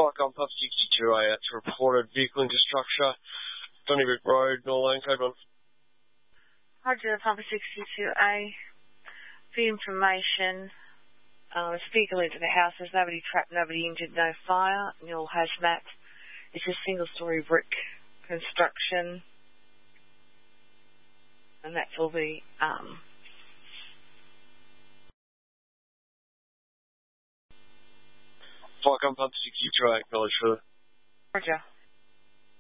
Pub 62A to reported vehicle into structure, Donnybrook Road, Norlane, code 1. Roger, Pub 62A. For information, there's a vehicle into the house. There's nobody trapped, nobody injured, no fire. Nil hazmat. It's a single-story brick construction. And that's all the Pub 62A, acknowledged for Roger.